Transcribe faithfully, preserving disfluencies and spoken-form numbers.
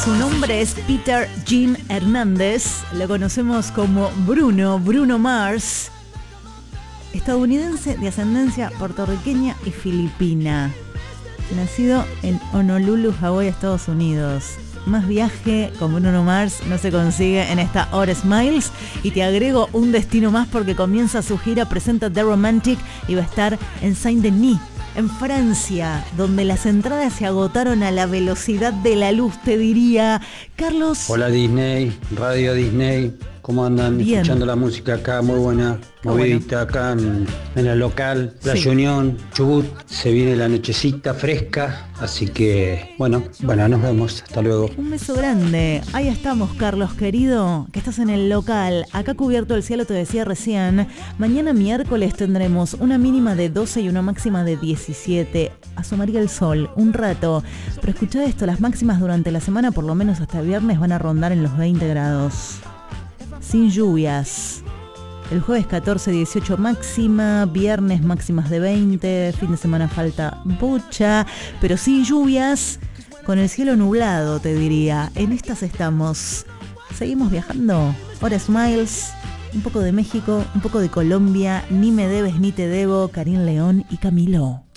Su nombre es Peter Jean Hernández, lo conocemos como Bruno, Bruno Mars, estadounidense de ascendencia puertorriqueña y filipina, nacido en Honolulu, Hawái, Estados Unidos. Más viaje con Bruno Mars no se consigue en esta hora Smiles. Y te agrego un destino más porque comienza su gira, presenta The Romantic y va a estar en Saint-Denis, en Francia, donde las entradas se agotaron a la velocidad de la luz, te diría. Carlos. Hola Disney, Radio Disney, ¿cómo andan? Bien. Escuchando la música acá, muy buena, Qué movidita acá en, en el local, Sí. Playa Unión, Chubut, se viene la nochecita fresca, así que bueno, bueno, nos vemos, hasta luego. Un beso grande. Ahí estamos, Carlos querido, que estás en el local. Acá cubierto el cielo, te decía recién. Mañana miércoles tendremos una mínima de doce y una máxima de diecisiete. Asomaría el sol un rato. Pero escuchá esto, las máximas durante la semana, por lo menos hasta el viernes, van a rondar en los veinte grados. Sin lluvias. El jueves catorce, dieciocho máxima, viernes máximas de veinte, fin de semana falta bocha, pero sin lluvias, con el cielo nublado, te diría. En estas estamos. Seguimos viajando. Hora Smiles, un poco de México, un poco de Colombia, Ni me debes ni te debo, Karim León y Camilo.